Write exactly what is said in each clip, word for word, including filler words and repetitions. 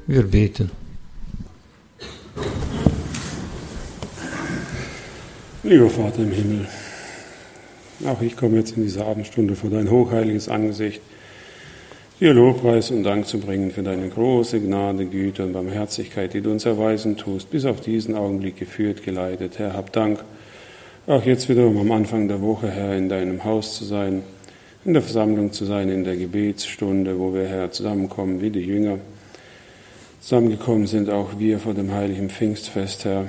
Wir beten. Lieber Vater im Himmel, auch ich komme jetzt in dieser Abendstunde vor dein hochheiliges Angesicht, dir Lobpreis und Dank zu bringen für deine große Gnade, Güte und Barmherzigkeit, die du uns erweisen tust, bis auf diesen Augenblick geführt, geleitet. Herr, hab Dank, auch jetzt wiederum am Anfang der Woche, Herr, in deinem Haus zu sein, in der Versammlung zu sein, in der Gebetsstunde, wo wir, Herr, zusammenkommen wie die Jünger. Zusammengekommen sind auch wir vor dem heiligen Pfingstfest, Herr,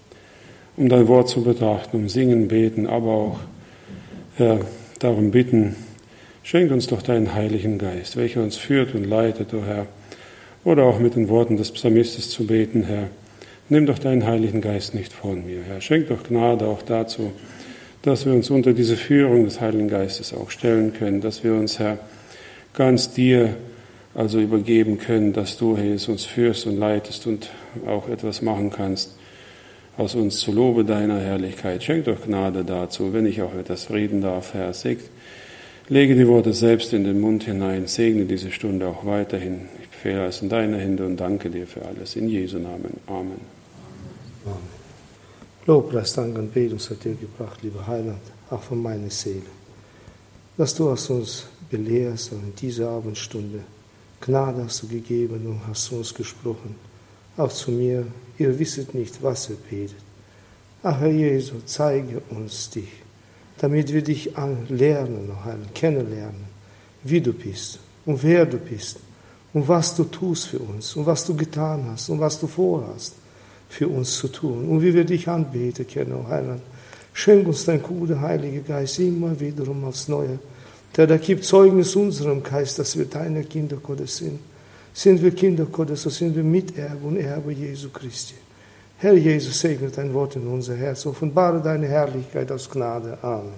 um dein Wort zu betrachten, um singen, beten, aber auch, Herr, darum bitten, schenk uns doch deinen Heiligen Geist, welcher uns führt und leitet, o oh Herr, oder auch mit den Worten des Psalmistes zu beten, Herr, nimm doch deinen Heiligen Geist nicht von mir, Herr, schenk doch Gnade auch dazu, dass wir uns unter diese Führung des Heiligen Geistes auch stellen können, dass wir uns, Herr, ganz dir also übergeben können, dass du, Herr, uns führst und leitest und auch etwas machen kannst aus uns zu Lobe deiner Herrlichkeit. Schenk doch Gnade dazu, wenn ich auch etwas reden darf, Herr. Seg, lege die Worte selbst in den Mund hinein, segne diese Stunde auch weiterhin. Ich befehle es in deine Hände und danke dir für alles. In Jesu Namen. Amen. Amen. Lobpreis, Dank und Anbetung hat dir gebracht, lieber Heiland, auch von meiner Seele, dass du hast uns belehrst und in dieser Abendstunde Gnade hast du gegeben und hast zu uns gesprochen, auch zu mir. Ihr wisset nicht, was ihr betet. Ach, Herr Jesu, zeige uns dich, damit wir dich lernen, noch einmal kennenlernen, wie du bist und wer du bist und was du tust für uns und was du getan hast und was du vorhast für uns zu tun und wie wir dich anbeten können, oh Heiland. Schenk uns dein guter Heiliger Geist immer wiederum aufs Neue, der da gibt Zeugnis unserem Geist, dass wir deine Kinder Gottes sind. Sind wir Kinder Gottes, so sind wir Miterbe und Erbe Jesu Christi. Herr Jesus, segne dein Wort in unser Herz, offenbare deine Herrlichkeit aus Gnade. Amen.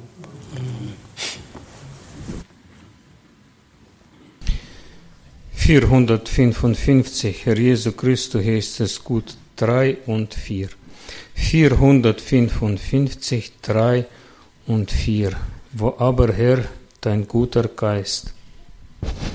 vierhundertfünfundfünfzig, Herr Jesu Christus, hier ist es gut, drei und vier. vierhundertfünfundfünfzig, drei und vier. Wo aber, Herr, dein guter Geist